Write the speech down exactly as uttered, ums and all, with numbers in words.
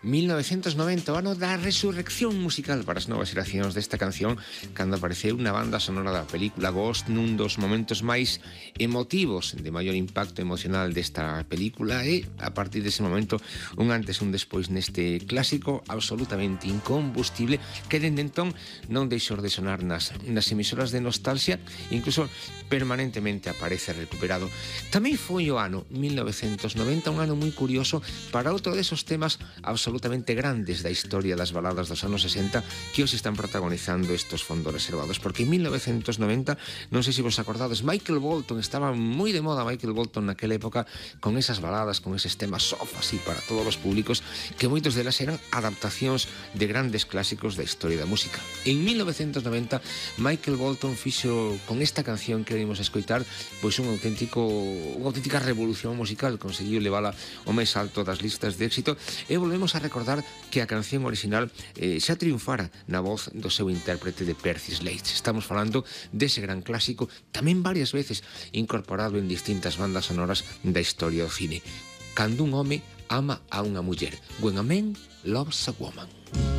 mil novecientos noventa, o ano da resurrección musical para as novas xeracións desta canción, cando apareceu na banda sonora da película Ghost, nun dos momentos máis emotivos, de maior impacto emocional desta película, e a partir dese momento un antes e un despois neste clásico absolutamente incombustible que dende entón non deixou de sonar nas, nas emisoras de nostalgia, incluso permanentemente aparece recuperado. Tamén foi o ano mil novecientos noventa, un ano moi curioso para outro desos temas absolutamente grandes da historia das baladas dos anos sesenta que hoxe están protagonizando estos fondos reservados, porque en mil novecientos noventa, non sei se vos acordades, Michael Bolton, estaba moi de moda Michael Bolton naquela época con esas baladas, con eses temas soft así para todos os públicos, que moitos delas eran adaptacións de grandes clásicos da historia da música. En mil novecientos noventa, Michael Bolton fixo con esta canción que vimos a escoitar pois un auténtico unha auténtica revolución musical, conseguiu levala ao máis alto das listas de éxito, e volvemos a recordar que a canción original eh, xa triunfara na voz do seu intérprete de Percy Sledge. Estamos falando dese gran clásico, tamén varias veces incorporado en distintas bandas sonoras da historia do cine. Cando un home ama a unha muller. When a man loves a woman.